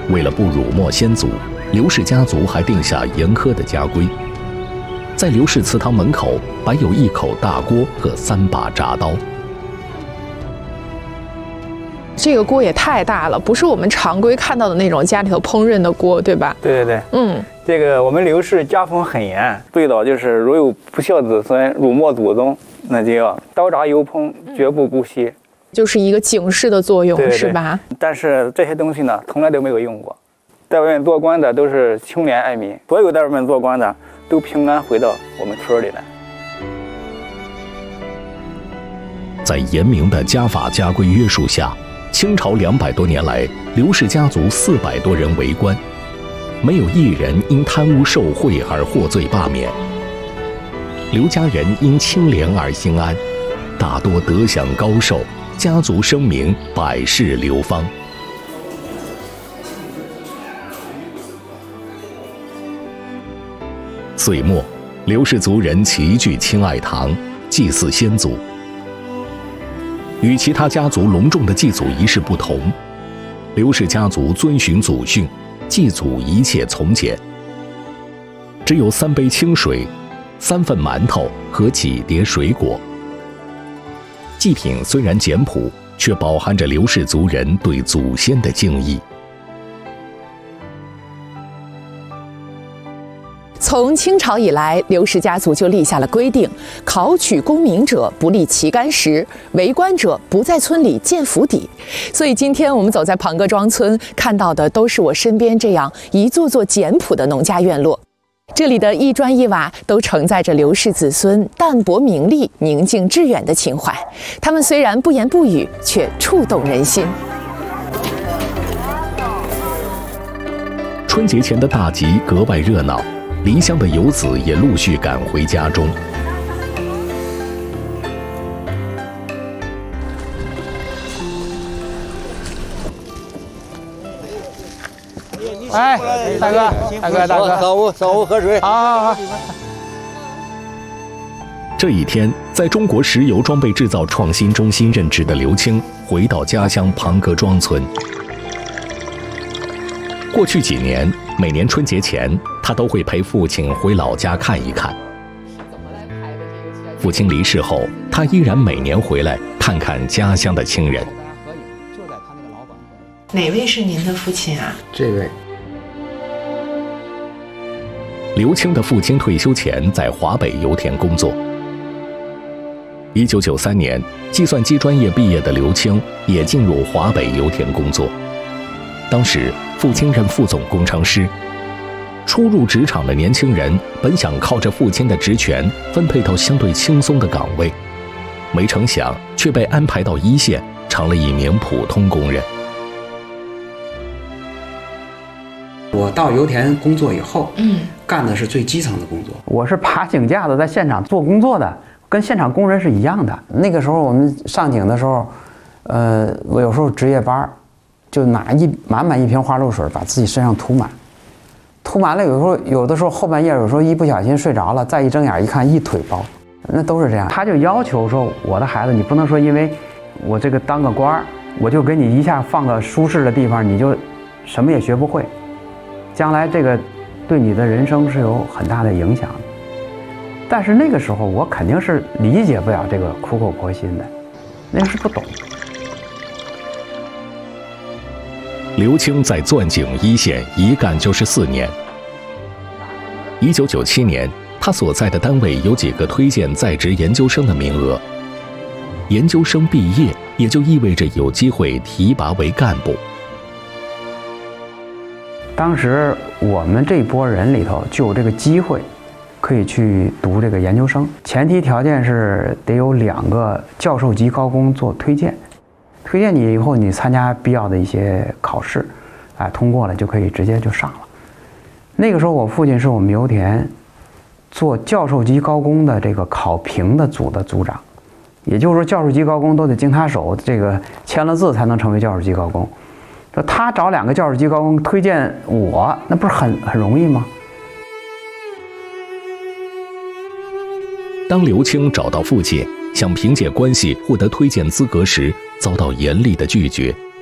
为了不辱没先祖，刘氏家族还定下严苛的家规。在刘氏祠堂门口摆有1口大锅和3把铡刀。 这个锅也太大了，不是我们常规看到的那种家里头烹饪的锅，对吧？ 对对对，这个我们刘氏家风很严，最早就是如有不孝子孙辱没祖宗，那就要刀铡油烹，绝不姑息。 就是一个警示的作用， 对对对， 是吧？ 但是这些东西呢，从来都没有用过。在外面做官的都是清廉爱民，所有在外面做官的都平安回到我们村里来。 在严明的家法家规约束下，清朝200多年来，刘氏家族400多人为官，没有一人因贪污受贿而获罪罢免。刘家人因清廉而兴安，大多得享高寿，家族声名百世流芳。岁末，刘氏族人齐聚清爱堂，祭祀先祖。与其他家族隆重的祭祖仪式不同，刘氏家族遵循祖训，祭祖一切从简。只有3杯清水、3份馒头和几碟水果。祭品虽然简朴，却饱含着刘氏族人对祖先的敬意。 从清朝以来，刘氏家族就立下了规定：考取功名者不立旗杆石，为官者不在村里建府邸。所以今天我们走在庞各庄村，看到的都是我身边这样一座座简朴的农家院落。这里的一砖一瓦都承载着刘氏子孙淡泊名利、宁静致远的情怀。他们虽然不言不语，却触动人心。 春节前的大集格外热闹，离乡的游子也陆续赶回家中。 哎，大哥，捎我喝水。好。 这一天，在中国石油装备制造创新中心任职的刘青回到家乡庞各庄村。过去几年，每年春节前，他都会陪父亲回老家看一看。父亲离世后，他依然每年回来看看家乡的亲人。 哪位是您的父亲啊？ 这位。 刘青的父亲退休前在华北油田工作。1993年，计算机专业毕业的刘青也进入华北油田工作。当时，父亲任副总工程师。初入职场的年轻人本想靠着父亲的职权分配到相对轻松的岗位，没成想却被安排到一线，成了一名普通工人。 我到油田工作以后，干的是最基层的工作。 我是爬井架子在现场做工作的，跟现场工人是一样的。那个时候我们上井的时候，我有时候值夜班，就拿满满一瓶花露水把自己身上涂满，涂完了有的时候后半夜有时候一不小心睡着了，再一睁眼一看一腿包，那都是这样。他就要求说，我的孩子你不能说因为我这个当个官我就给你一下放个舒适的地方，你就什么也学不会。将来这个对你的人生是有很大的影响的。但是那个时候我肯定是理解不了这个苦口婆心的，那是不懂。 刘青在钻井一线一干就是4年。1997年，他所在的单位有几个推荐在职研究生的名额，研究生毕业也就意味着有机会提拔为干部。 当时我们这波人里头就有这个机会，可以去读这个研究生，前提条件是得有2个教授级高工做推荐，推荐你以后你参加必要的一些考试，通过了就可以直接就上了。那个时候我父亲是我们油田做教授级高工的这个考评的组的组长，也就是说教授级高工都得经他手，这个签了字才能成为教授级高工。说他找2个教授级高工推荐我，那不是很容易吗？ 当刘青找到父亲，想凭借关系获得推荐资格时，遭到严厉的拒绝。